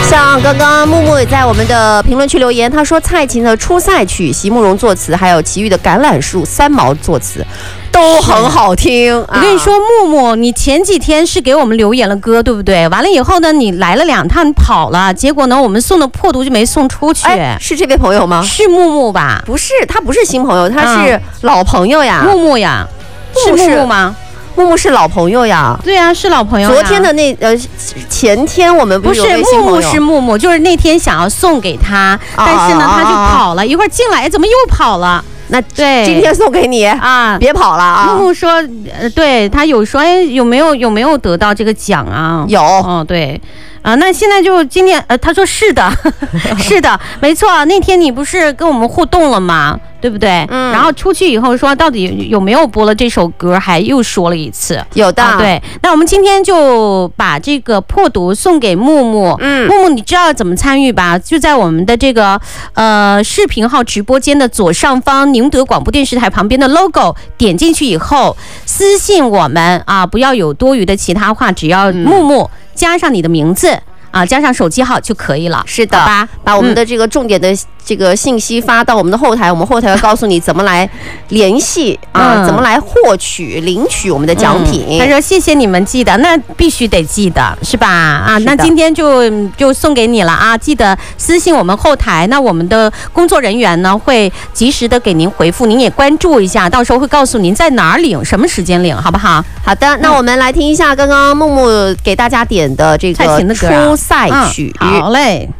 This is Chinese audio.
像刚刚木木也在我们的评论区留言，他说蔡琴的《出塞曲》，席慕容作词，还有齐豫的《橄榄树》，三毛作词，都很好听。 我跟你说，木木，你前几天是给我们留言了歌，对不对？完了以后呢，你来了2趟，你跑了，结果呢，我们送的破毒就没送出去。 是这位朋友吗？ 是木木吧？ 不是，他不是新朋友，他是老朋友呀。 木木呀，是木木吗？ 木木是老朋友呀， 对啊，是老朋友。 昨天的前天我们不是木木是木木，就是那天想要送给他，但是呢他就跑了，一会儿进来怎么又跑了？ 那对，今天送给你啊，别跑了啊！ 木木说，对他有说，哎，有没有得到这个奖啊？ 有， 对。那现在就今天，他说是的，是的，没错。那天你不是跟我们互动了吗？对不对？然后出去以后说到底有没有播了这首歌，还又说了一次。 有的， 对。那我们今天就把这个破毒送给木木。木木，你知道怎么参与吧？就在我们的这个视频号直播间的左上方，宁德广播电视台旁边的 logo， 点进去以后私信我们啊，不要有多余的其他话，只要木木加上你的名字啊，加上手机号就可以了。 是的，把我们的这个重点的这个信息发到我们的后台，我们后台会告诉你怎么来联系啊，怎么来获取领取我们的奖品。 他说谢谢你们记得，那必须得记得是吧？啊，那今天就送给你了啊，记得私信我们后台，那我们的工作人员呢会及时的给您回复，您也关注一下，到时候会告诉您在哪儿领，什么时间领，好不好？ 好的，那我们来听一下刚刚木木给大家点的这个《出塞曲》。 好嘞。